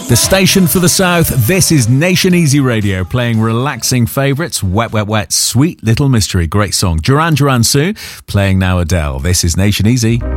The station for the South, this is Nation Easy Radio, playing relaxing favourites, Wet, Wet, Wet, Sweet Little Mystery, great song. Duran Duran soon, playing now Adele. This is Nation Easy.